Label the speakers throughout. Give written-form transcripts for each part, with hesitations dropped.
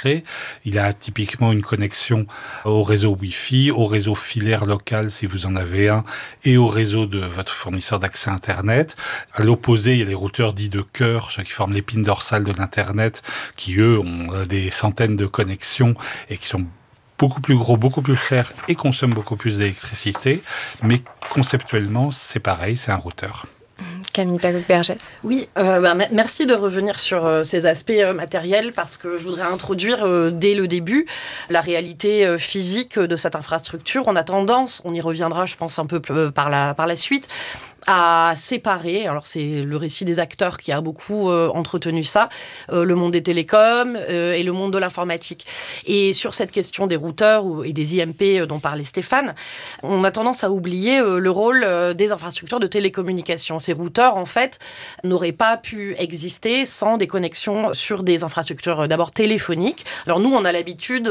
Speaker 1: enregistré. Il a typiquement une connexion au réseau Wi-Fi, au réseau filaire local si vous en avez un, et au réseau de votre fournisseur d'accès Internet. À l'opposé, il y a les routeurs dits de cœur, ceux qui forment l'épine dorsale de l'Internet, qui eux ont des centaines de connexions et qui sont beaucoup plus gros, beaucoup plus chers et consomment beaucoup plus d'électricité. Mais conceptuellement, c'est pareil, c'est un routeur.
Speaker 2: Camille Pagode-Bergès.
Speaker 3: Oui, merci de revenir sur ces aspects matériels parce que je voudrais introduire dès le début la réalité physique de cette infrastructure. On a tendance, on y reviendra je pense un peu par la suite, à séparer, alors c'est le récit des acteurs qui a beaucoup entretenu ça, le monde des télécoms et le monde de l'informatique. Et sur cette question des routeurs et des IMP dont parlait Stéphane, on a tendance à oublier le rôle des infrastructures de télécommunication. Ces routeurs, en fait, n'auraient pas pu exister sans des connexions sur des infrastructures d'abord téléphoniques. Alors nous, on a l'habitude,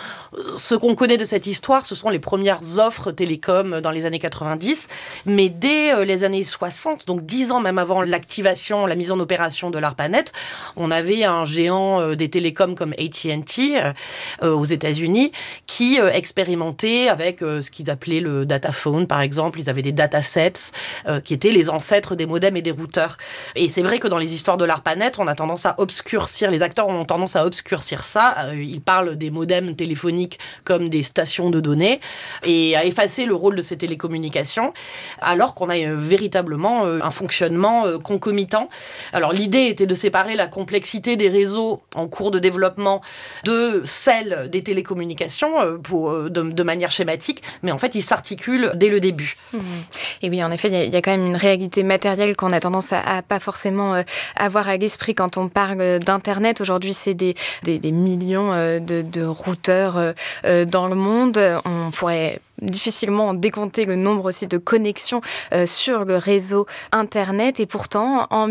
Speaker 3: ce qu'on connaît de cette histoire, ce sont les premières offres télécom dans les années 90, mais dès les années 60, donc 10 ans même avant l'activation, la mise en opération de l'ARPANET, on avait un géant des télécoms comme AT&T aux États-Unis qui expérimentait avec ce qu'ils appelaient le dataphone, par exemple. Ils avaient des datasets qui étaient les ancêtres des modems et des routeurs. Et c'est vrai que dans les histoires de l'ARPANET, on a tendance à obscurcir, les acteurs ont tendance à obscurcir ça. Ils parlent des modems téléphoniques comme des stations de données et à effacer le rôle de ces télécommunications, alors qu'on a véritablement un fonctionnement concomitant. Alors l'idée était de séparer la complexité des réseaux en cours de développement de celle des télécommunications de manière schématique, mais en fait ils s'articulent dès le début.
Speaker 2: Et oui, en effet, il y a quand même une réalité matérielle qu'on a tendance à pas forcément avoir à l'esprit quand on parle d'Internet. Aujourd'hui, c'est des millions de routeurs dans le monde. On pourrait difficilement décompter le nombre aussi de connexions sur le réseau Internet. Et pourtant, en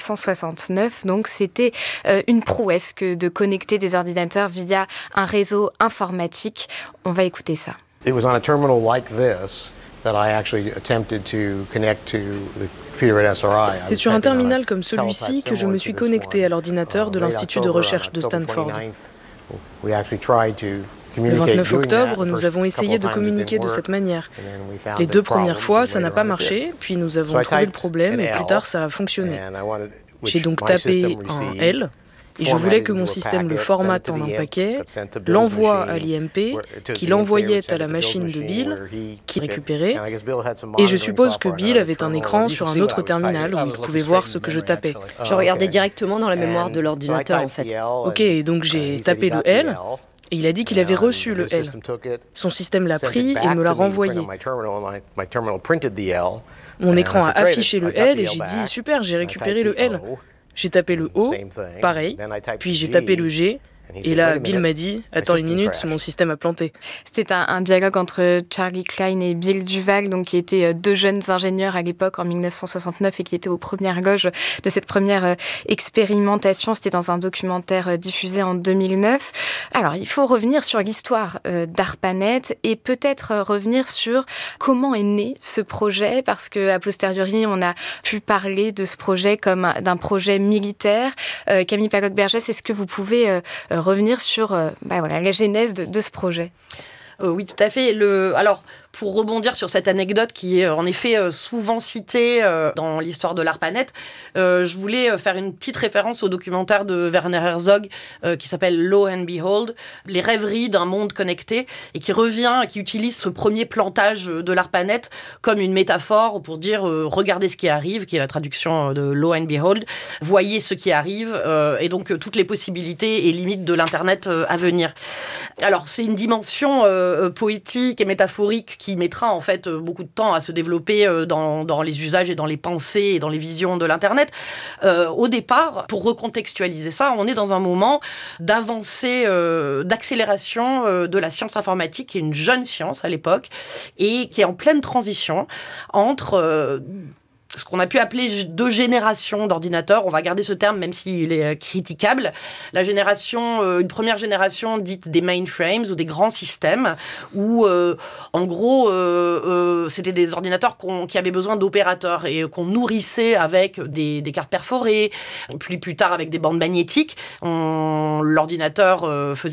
Speaker 2: 1969, donc, c'était une prouesse que de connecter des ordinateurs via un réseau informatique. On va écouter ça.
Speaker 4: It was on a terminal like this that I actually attempted to connect to the computer at SRI.
Speaker 5: C'est sur un terminal comme celui-ci que je me suis connecté à l'ordinateur de l'Institut de recherche de Stanford. Le 29 octobre, nous avons essayé de communiquer de cette manière. Les 2 premières fois, ça n'a pas marché, puis nous avons trouvé le problème et plus tard, ça a fonctionné. J'ai donc tapé un L, et je voulais que mon système le formate en un paquet, l'envoie à l'IMP, qui l'envoyait à la machine de Bill, qui récupérait, et je suppose que Bill avait un écran sur un autre terminal où il pouvait voir ce que je tapais.
Speaker 6: Je regardais directement dans la mémoire de l'ordinateur, en fait.
Speaker 5: Ok, donc j'ai tapé le L, et il a dit qu'il avait reçu le L. Son système l'a pris et me l'a renvoyé. Mon écran a affiché le L et j'ai dit « Super, j'ai récupéré le L ». J'ai tapé le O, pareil, puis j'ai tapé le G, et là, Bill m'a dit « Attends une minute, mon système a planté ».
Speaker 2: C'était un dialogue entre Charlie Klein et Bill Duval, donc, qui étaient 2 jeunes ingénieurs à l'époque, en 1969, et qui étaient aux premières loges de cette première expérimentation. C'était dans un documentaire diffusé en 2009. Alors, il faut revenir sur l'histoire d'ARPANET et peut-être revenir sur comment est né ce projet, parce qu'à posteriori, on a pu parler de ce projet comme d'un projet militaire. Camille Pagode-Bergès, est-ce que vous pouvez revenir sur la genèse de ce projet?
Speaker 3: Oui, tout à fait. Alors, pour rebondir sur cette anecdote qui est en effet souvent citée dans l'histoire de l'ARPANET, je voulais faire une petite référence au documentaire de Werner Herzog qui s'appelle Lo and Behold, les rêveries d'un monde connecté, et qui revient, qui utilise ce premier plantage de l'ARPANET comme une métaphore pour dire regardez ce qui arrive, qui est la traduction de Lo and Behold, voyez ce qui arrive, et donc toutes les possibilités et limites de l'Internet à venir. Alors, c'est une dimension poétique et métaphorique qui mettra en fait beaucoup de temps à se développer dans les usages et dans les pensées et dans les visions de l'Internet. Au départ, pour recontextualiser ça, on est dans un moment d'avancée, d'accélération de la science informatique, qui est une jeune science à l'époque et qui est en pleine transition entre ce qu'on a pu appeler 2 générations d'ordinateurs. On va garder ce terme même s'il est critiquable. Une première génération dite des mainframes ou des grands systèmes où, en gros, c'était des ordinateurs qui avaient besoin d'opérateurs et qu'on nourrissait avec des cartes perforées, plus tard avec des bandes magnétiques. L'ordinateur faisait